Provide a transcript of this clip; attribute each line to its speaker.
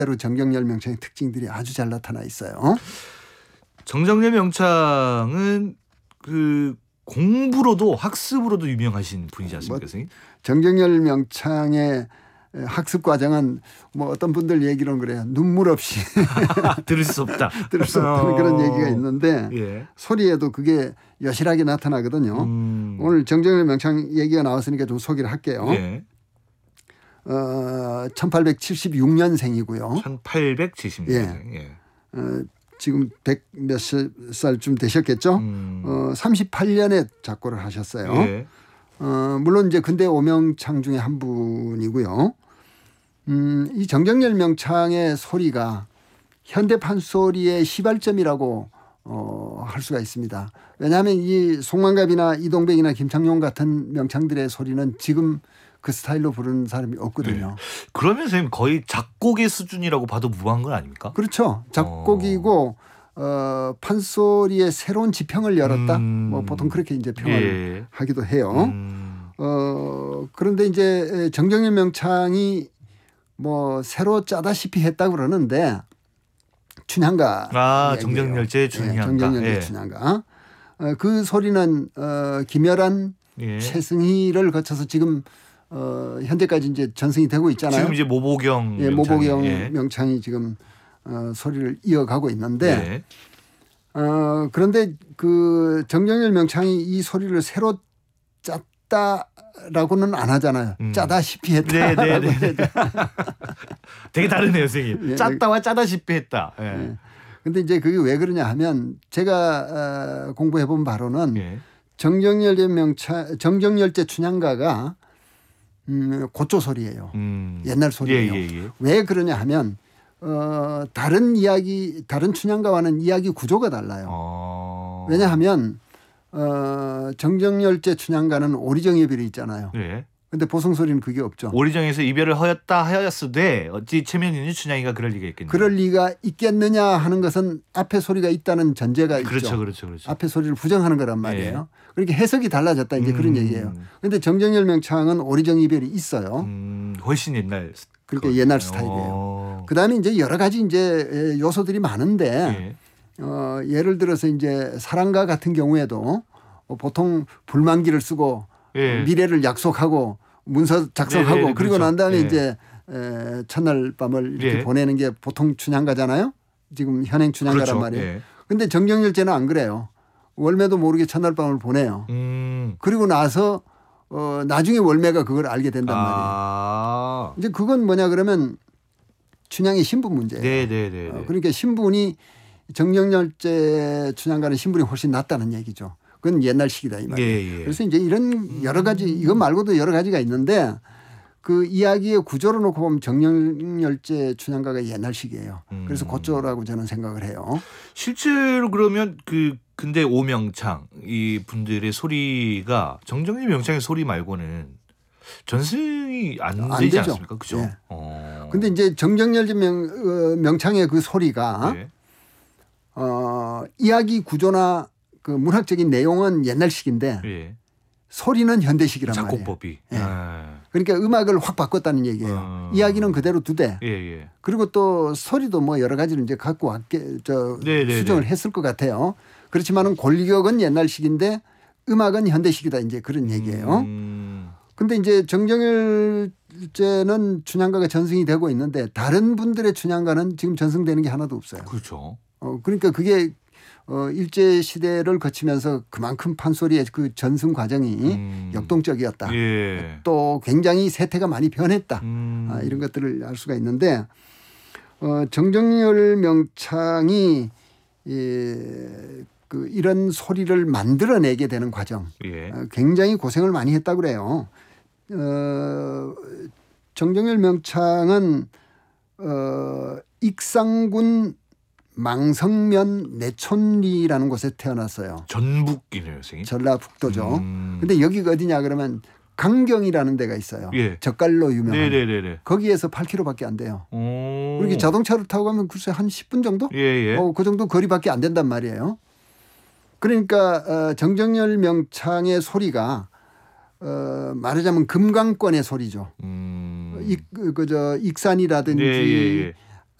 Speaker 1: 정정열 명창의 특징들이 아주 잘 나타나 있어요.
Speaker 2: 정정열 명창은 그 공부로도 학습으로도 유명하신 분이지 않습니까, 선생님?
Speaker 1: 정정열 명창의 학습 과정은 뭐 어떤 분들 얘기로는 그래요. 눈물 없이
Speaker 2: 들을 수 없다.
Speaker 1: 들을 수 없다는 그런 얘기가 있는데
Speaker 2: 예.
Speaker 1: 소리에도 그게 여실하게 나타나거든요. 오늘 정정열 명창 얘기가 나왔으니까 좀 소개를 할게요.
Speaker 2: 예.
Speaker 1: 1876년생이고요.
Speaker 2: 1876년.
Speaker 1: 예. 지금 100 몇 살쯤 되셨겠죠. 38년에 작곡을 하셨어요.
Speaker 2: 예.
Speaker 1: 물론 이제 근대 오명창 중에 한 분이고요. 이 정정열 명창의 소리가 현대 판소리의 시발점이라고 할 수가 있습니다. 왜냐하면 이 송만갑이나 이동백이나 김창룡 같은 명창들의 소리는 지금 그 스타일로 부르는 사람이 없거든요.
Speaker 2: 네. 그러면 선생님 거의 작곡의 수준이라고 봐도 무방한 건 아닙니까?
Speaker 1: 그렇죠. 작곡이고 판소리의 새로운 지평을 열었다. 뭐 보통 그렇게 이제 평을 하기도 해요. 그런데 이제 정정열 명창이 뭐 새로 짜다시피 했다고 그러는데 춘향가.
Speaker 2: 정정열제 춘향가.
Speaker 1: 정정열제 춘향가. 그 소리는 김열한, 최승희를 거쳐서 지금 현재까지 이제 전승이 되고 있잖아요.
Speaker 2: 지금 이제 모보경
Speaker 1: 모보경 명창이 지금 소리를 이어가고 있는데 그런데 그 정정열 명창이 이 소리를 새로 짰다라고는 안 하잖아요. 짜다시피 했다.
Speaker 2: 네. 되게 다르네요, 선생님. 짰다와 짜다시피 했다. 네.
Speaker 1: 근데 이제 그게 왜 그러냐 하면 제가 공부해 본 바로는 정정열제 춘향가가 고조 소리예요. 옛날 소리예요. 왜 그러냐 하면 다른 춘향가와는 이야기 구조가 달라요. 왜냐하면 정정열제 춘향가는 오리정 이별이 있잖아요. 그런데 보성 소리는 그게 없죠.
Speaker 2: 오리정에서 이별을 하였으되 어찌 체면이니 춘향이가 그럴 리가 있겠느냐.
Speaker 1: 그럴 리가 있겠느냐 하는 것은 앞에 소리가 있다는 전제가 있죠.
Speaker 2: 그렇죠.
Speaker 1: 앞에 소리를 부정하는 거란 말이에요. 그렇게 해석이 달라졌다 이제 그런 얘기예요. 그런데 정정열 명창은 오리정 이별이 있어요.
Speaker 2: 훨씬 옛날.
Speaker 1: 그러니까 옛날 스타일이에요. 그다음에 이제 여러 가지 이제 요소들이 많은데 예를 들어서 이제 사랑가 같은 경우에도 보통 불만기를 쓰고 미래를 약속하고 문서 작성하고 그리고 난 다음에 이제 첫날 밤을 이렇게 보내는 게 보통 춘향가잖아요. 지금 현행 춘향가란 말이에요. 그런데 정정열제는 안 그래요. 월매도 모르게 첫날 밤을 보내요. 그리고 나서 나중에 월매가 그걸 알게 된단 말이에요. 이제 그건 뭐냐 그러면 춘향의 신분 문제예요. 그러니까 신분이 정정열제 춘향가는 신분이 훨씬 낫다는 얘기죠. 그건 옛날식이다 이 말이에요. 그래서 이제 이런 여러 가지 이것 말고도 여러 가지가 있는데 그 이야기의 구조로 놓고 보면 정정열제 춘향가가 옛날식이에요. 그래서 고조라고 저는 생각을 해요.
Speaker 2: 실제로 그러면 그 근대 오명창 이 분들의 소리가 정정열 명창의 소리 말고는 전승이 안 되지
Speaker 1: 되죠.
Speaker 2: 않습니까? 그죠?
Speaker 1: 근데 이제 정정열제 명창의 그 소리가 이야기 구조나 그 문학적인 내용은 옛날식인데 소리는 현대식이란 말이에요.
Speaker 2: 작곡법이.
Speaker 1: 그러니까 음악을 확 바꿨다는 얘기예요. 이야기는 그대로 두되 그리고 또 소리도 뭐 여러 가지를 이제 갖고 수정을 했을 것 같아요. 그렇지만은 골격은 옛날식인데 음악은 현대식이다 이제 그런 얘기예요. 근데 이제 정정열제는 춘향가가 전승이 되고 있는데 다른 분들의 춘향가는 지금 전승되는 게 하나도 없어요.
Speaker 2: 그렇죠.
Speaker 1: 그러니까 그게 일제 시대를 거치면서 그만큼 판소리의 그 전승 과정이 역동적이었다. 또 굉장히 세태가 많이 변했다. 이런 것들을 알 수가 있는데 정정열 명창이 이런 소리를 만들어내게 되는 과정 굉장히 고생을 많이 했다고 그래요. 정정열 명창은 익상군 망성면 내촌리라는 곳에 태어났어요.
Speaker 2: 전북이네요, 선생님.
Speaker 1: 전라북도죠. 근데 여기가 어디냐 그러면 강경이라는 데가 있어요. 젓갈로 유명한. 거기에서 8km밖에 안 돼요. 그렇게 자동차로 타고 가면 글쎄 한 10분 정도? 그 정도 거리밖에 안 된단 말이에요. 그러니까 정정열 명창의 소리가 말하자면 금강권의 소리죠. 익산이라든지